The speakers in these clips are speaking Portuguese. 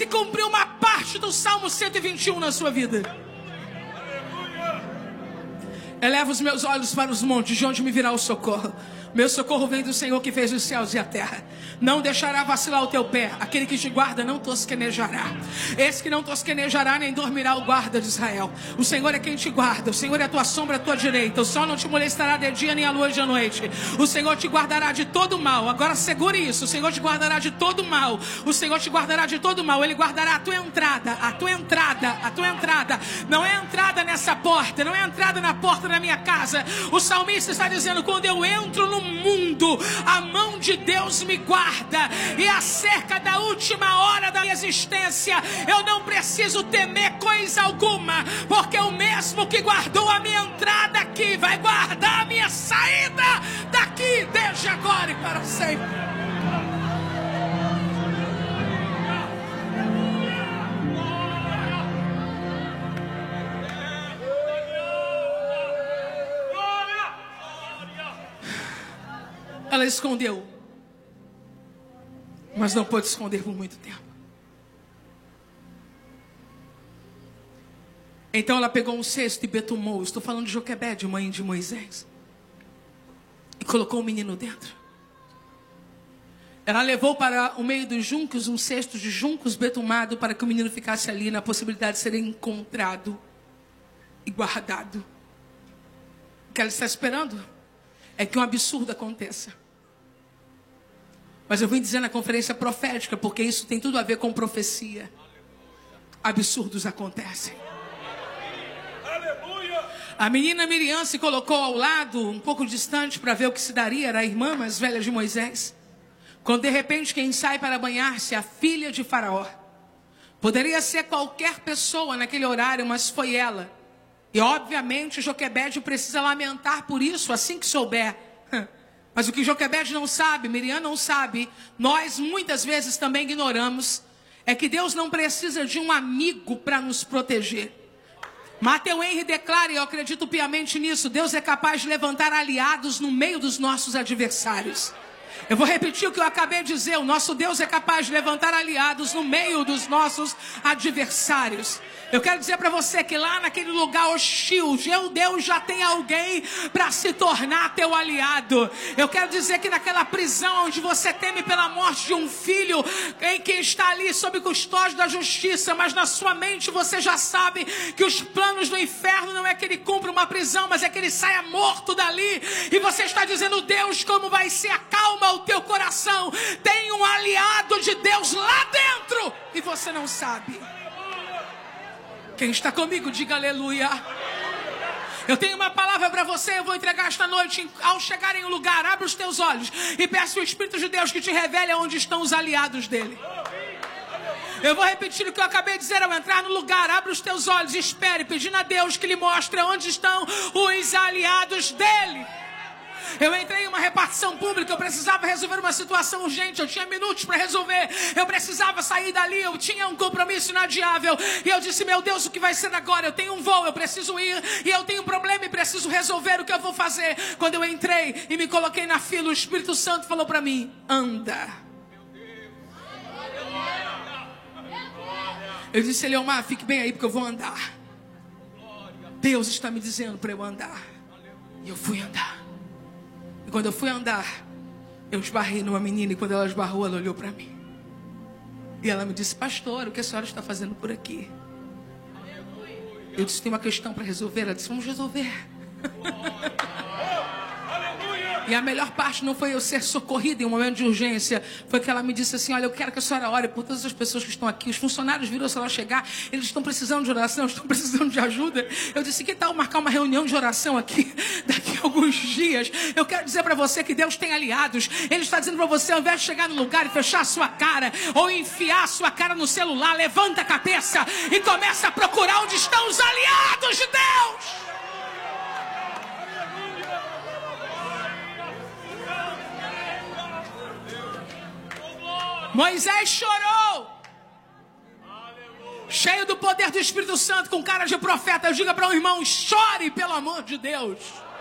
se cumpriu uma parte do Salmo 121 na sua vida. Eleva os meus olhos para os montes, de onde me virá o socorro. Meu socorro vem do Senhor que fez os céus e a terra. Não deixará vacilar o teu pé. Aquele que te guarda não tosquenejará. Esse que não tosquenejará nem dormirá o guarda de Israel. O Senhor é quem te guarda. O Senhor é a tua sombra, a tua direita. O sol não te molestará de dia nem a lua de noite. O Senhor te guardará de todo mal. Agora segure isso. O Senhor te guardará de todo mal. O Senhor te guardará de todo mal. Ele guardará a tua entrada. A tua entrada. A tua entrada. Não é entrada nessa porta. Não é entrada na porta da minha casa. O salmista está dizendo: quando eu entro no mundo, a mão de Deus me guarda. E acerca da última hora da minha existência, eu não preciso temer coisa alguma, porque o mesmo que guardou a minha entrada aqui vai guardar a minha saída daqui, desde agora e para sempre. Ela escondeu, mas não pôde esconder por muito tempo. Então ela pegou um cesto e betumou. Estou falando de Joquebede, mãe de Moisés. E colocou o menino dentro. Ela levou para o meio dos juncos um cesto de juncos betumado, para que o menino ficasse ali na possibilidade de ser encontrado e guardado. O que ela está esperando é que um absurdo aconteça. Mas eu vim dizer na conferência profética, porque isso tem tudo a ver com profecia. Absurdos acontecem. A menina Miriam se colocou ao lado, um pouco distante, para ver o que se daria. Era a irmã mais velha de Moisés. Quando de repente quem sai para banhar-se, a filha de Faraó. Poderia ser qualquer pessoa naquele horário, mas foi ela. E obviamente Joquebede precisa lamentar por isso assim que souber. Mas o que Joquebede não sabe, Miriam não sabe, nós muitas vezes também ignoramos, é que Deus não precisa de um amigo para nos proteger. Mateus Henry declara, e eu acredito piamente nisso, Deus é capaz de levantar aliados no meio dos nossos adversários. Eu vou repetir o que eu acabei de dizer, o nosso Deus é capaz de levantar aliados no meio dos nossos adversários. Eu quero dizer para você que lá naquele lugar hostil, Deus já tem alguém para se tornar teu aliado. Eu quero dizer que naquela prisão onde você teme pela morte de um filho, em que está ali sob custódia da justiça, mas na sua mente você já sabe que os planos do inferno não é que ele cumpra uma prisão, mas é que ele saia morto dali. E você está dizendo: Deus, como vai ser? Acalma o teu coração. Tem um aliado de Deus lá dentro e você não sabe. Quem está comigo, diga aleluia. Eu tenho uma palavra para você, eu vou entregar esta noite. Ao chegar em um lugar, abre os teus olhos e peça o Espírito de Deus que te revele onde estão os aliados dele. Eu vou repetir o que eu acabei de dizer. Ao entrar no lugar, abre os teus olhos e espere, pedindo a Deus que lhe mostre onde estão os aliados dele. Eu entrei em uma repartição pública, eu precisava resolver uma situação urgente, eu tinha minutos para resolver, eu precisava sair dali, eu tinha um compromisso inadiável, e eu disse: meu Deus, o que vai ser agora? Eu tenho um voo, eu preciso ir, e eu tenho um problema e preciso resolver o que eu vou fazer. Quando eu entrei e me coloquei na fila, o Espírito Santo falou para mim: anda. Eu disse: Eliomar, fique bem aí porque eu vou andar. Deus está me dizendo para eu andar. E eu fui andar. E quando eu fui andar, eu esbarrei numa menina, e quando ela esbarrou, ela olhou para mim. E ela me disse: pastor, o que a senhora está fazendo por aqui? Eu disse: tem uma questão para resolver. Ela disse: vamos resolver. E a melhor parte não foi eu ser socorrida em um momento de urgência. Foi que ela me disse assim: olha, eu quero que a senhora ore por todas as pessoas que estão aqui. Os funcionários viram se ela chegar. Eles estão precisando de oração, estão precisando de ajuda. Eu disse: que tal marcar uma reunião de oração aqui daqui a alguns dias? Eu quero dizer para você que Deus tem aliados. Ele está dizendo para você, ao invés de chegar no lugar e fechar a sua cara, ou enfiar a sua cara no celular, levanta a cabeça e começa a procurar onde estão os aliados de Deus. Moisés chorou, cheio do poder do Espírito Santo, com cara de profeta. Eu digo para um irmão: chore, pelo amor de Deus.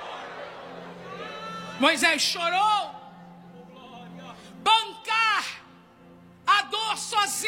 Moisés chorou. Bancar a dor sozinho